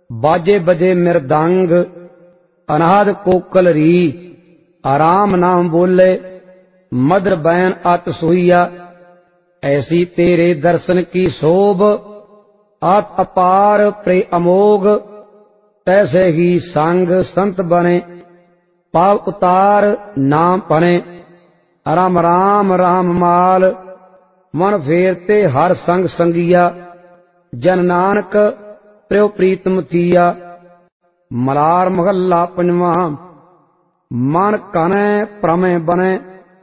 बाजे बजे मृदंग अनाद कोकल री। आराम नाम बोले मधुर बैन अत सोईया। ऐसी तेरे दर्शन की शोभ आत अपार प्रे अमोघ। तैसे ही संग संत बने पाव उतार नाम पने। राम राम राम माल मन फेरते हर संग संगिया। जन नानक प्रियो प्रीतम थिया। मलार महला पंजवा। मन कने प्रमे बने